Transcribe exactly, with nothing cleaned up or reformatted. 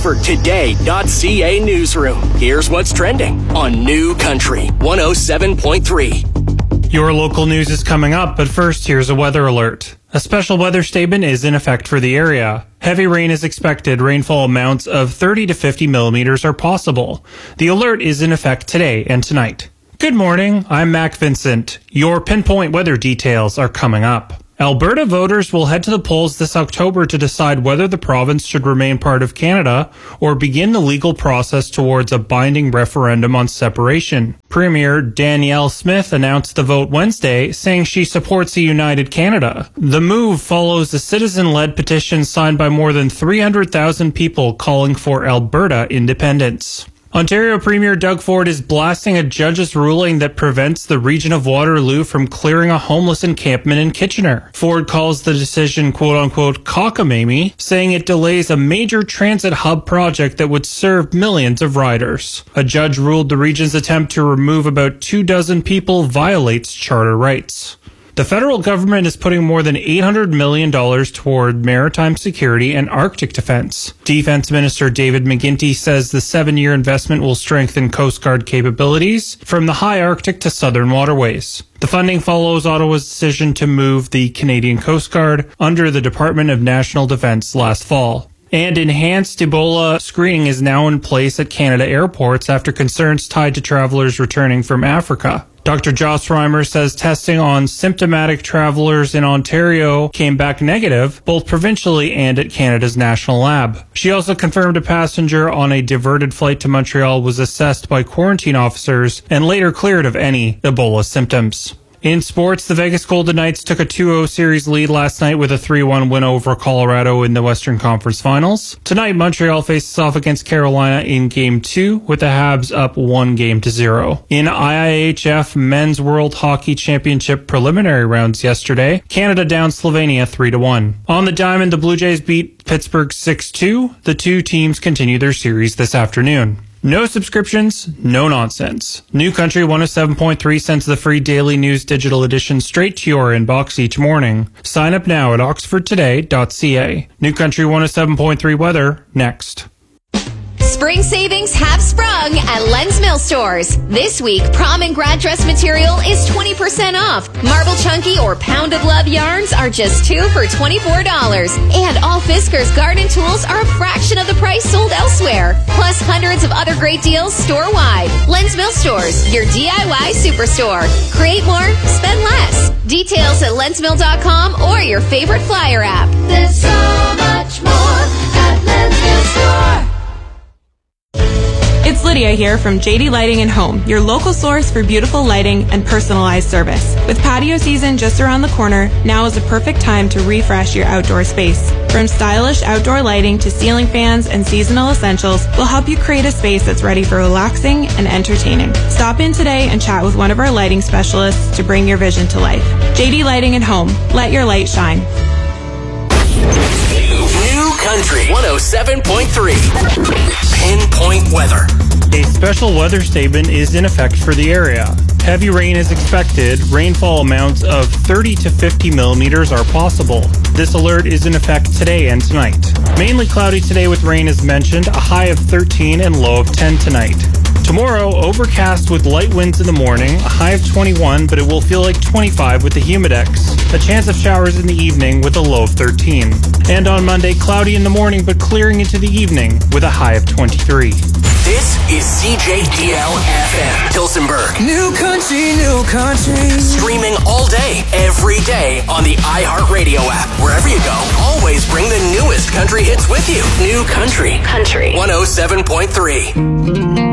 Oxford Today dot C A newsroom. Here's what's trending on New Country one oh seven point three. Your local news is coming up, but first, here's a weather alert. A special weather statement is in effect for the area. Heavy rain is expected. Rainfall amounts of thirty to fifty millimeters are possible. The alert is in effect today and tonight. Good morning, I'm Mac Vincent. Your pinpoint weather details are coming up. Alberta voters will head to the polls this October to decide whether the province should remain part of Canada or begin the legal process towards a binding referendum on separation. Premier Danielle Smith announced the vote Wednesday, saying she supports a united Canada. The move follows a citizen-led petition signed by more than three hundred thousand people calling for Alberta independence. Ontario Premier Doug Ford is blasting a judge's ruling that prevents the region of Waterloo from clearing a homeless encampment in Kitchener. Ford calls the decision quote-unquote cockamamie, saying it delays a major transit hub project that would serve millions of riders. A judge ruled the region's attempt to remove about two dozen people violates charter rights. The federal government is putting more than eight hundred million dollars toward maritime security and Arctic defense. Defense Minister David McGuinty says the seven-year investment will strengthen Coast Guard capabilities from the high Arctic to southern waterways. The funding follows Ottawa's decision to move the Canadian Coast Guard under the Department of National Defense last fall. And enhanced Ebola screening is now in place at Canada airports after concerns tied to travelers returning from Africa. Doctor Joss Reimer says testing on symptomatic travelers in Ontario came back negative, both provincially and at Canada's national lab. She also confirmed a passenger on a diverted flight to Montreal was assessed by quarantine officers and later cleared of any Ebola symptoms. In sports, the Vegas Golden Knights took a two oh series lead last night with a three one win over Colorado in the Western Conference Finals. Tonight, Montreal faces off against Carolina in Game two, with the Habs up one game to zero. In I I H F Men's World Hockey Championship preliminary rounds yesterday, Canada downed Slovenia three to one. On the diamond, the Blue Jays beat Pittsburgh six two. The two teams continue their series this afternoon. No subscriptions, no nonsense. New Country one oh seven point three sends the free daily news digital edition straight to your inbox each morning. Sign up now at Oxford Today dot C A. New Country one oh seven point three weather, next. Spring savings have sprung at Len's Mill Stores. This week, prom and grad dress material is twenty percent off. Marble Chunky or Pound of Love yarns are just two for twenty-four dollars. And all Fiskars garden tools are a fraction of the price sold elsewhere. Plus hundreds of other great deals store-wide. Len's Mill Stores, your D I Y superstore. Create more, spend less. Details at lens mill dot com or your favorite flyer app. There's so much more at Len's Mill Store. It's Lydia here from J D Lighting and Home, your local source for beautiful lighting and personalized service. With patio season just around the corner, now is the perfect time to refresh your outdoor space. From stylish outdoor lighting to ceiling fans and seasonal essentials, we'll help you create a space that's ready for relaxing and entertaining. Stop in today and chat with one of our lighting specialists to bring your vision to life. J D Lighting and Home, let your light shine. New Country one oh seven point three. Pinpoint weather. A special weather statement is in effect for the area. Heavy rain is expected. Rainfall amounts of thirty to fifty millimeters are possible. This alert is in effect today and tonight. Mainly cloudy today with rain as mentioned, a high of thirteen and low of ten tonight. Tomorrow, overcast with light winds in the morning, a high of twenty-one, but it will feel like twenty-five with the humidex. A chance of showers in the evening with a low of thirteen. And on Monday, cloudy in the morning, but clearing into the evening with a high of twenty-three. This is C J D L F M, Pilsenberg. New Country, New Country. Streaming all day, every day on the iHeartRadio app. Wherever you go, always bring the newest country hits with you. New Country. Country. one oh seven point three.